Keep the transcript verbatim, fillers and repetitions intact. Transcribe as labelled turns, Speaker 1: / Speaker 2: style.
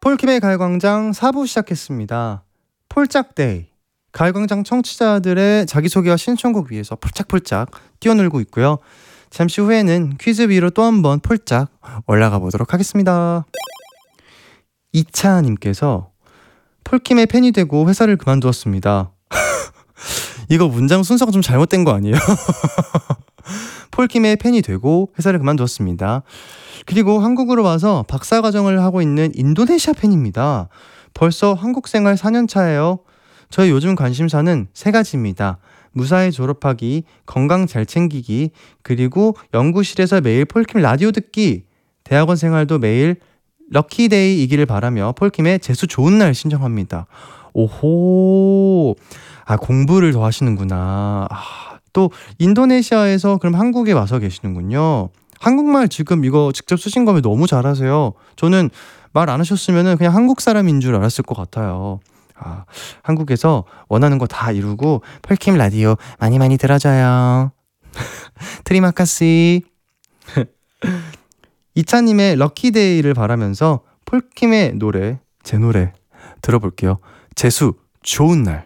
Speaker 1: 폴킴의 가요광장 사 부 시작했습니다. 폴짝데이. 가요광장 청취자들의 자기소개와 신청곡 위해서 폴짝폴짝 뛰어놀고 있고요. 잠시 후에는 퀴즈 위로 또 한 번 폴짝 올라가 보도록 하겠습니다. 이차님께서 폴킴의 팬이 되고 회사를 그만두었습니다. 이거 문장 순서가 좀 잘못된 거 아니에요? 폴킴의 팬이 되고 회사를 그만두었습니다. 그리고 한국으로 와서 박사과정을 하고 있는 인도네시아 팬입니다. 벌써 한국 생활 사 년 차예요. 저의 요즘 관심사는 세 가지입니다. 무사히 졸업하기, 건강 잘 챙기기, 그리고 연구실에서 매일 폴킴 라디오 듣기, 대학원 생활도 매일 럭키데이이기를 바라며 폴킴의 재수 좋은 날 신청합니다. 오호, 아 공부를 더 하시는구나. 아, 또 인도네시아에서 그럼 한국에 와서 계시는군요. 한국말 지금 이거 직접 쓰신 거면 너무 잘하세요. 저는 말 안 하셨으면 그냥 한국 사람인 줄 알았을 것 같아요. 아, 한국에서 원하는 거 다 이루고 폴킴 라디오 많이 많이 들어줘요. 트리마카시. 이차님의 럭키데이를 바라면서 폴킴의 노래, 제 노래 들어볼게요. 재수 좋은 날.